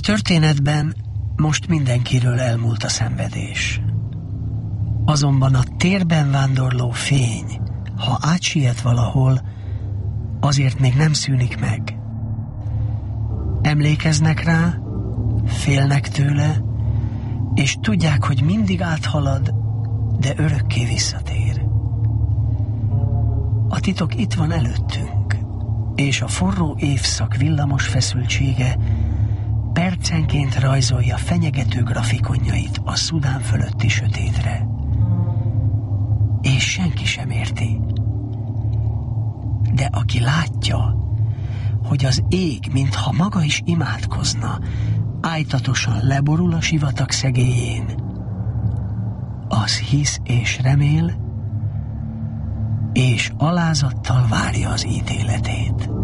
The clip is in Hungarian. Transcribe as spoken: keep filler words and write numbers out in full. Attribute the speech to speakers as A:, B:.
A: történetben most mindenkiről elmúlt a szenvedés. Azonban a térben vándorló fény, ha átsiet valahol, azért még nem szűnik meg. Emlékeznek rá, félnek tőle, és tudják, hogy mindig áthalad, de örökké visszatér. A titok itt van előttünk, és a forró évszak villamos feszültsége percenként rajzolja fenyegető grafikonjait a Szudán fölötti sötétre. És senki sem érti. De aki látja, hogy az ég, mintha maga is imádkozna, ájtatosan leborul a sivatag szegélyén, az hisz és remél, és alázattal várja az ítéletét.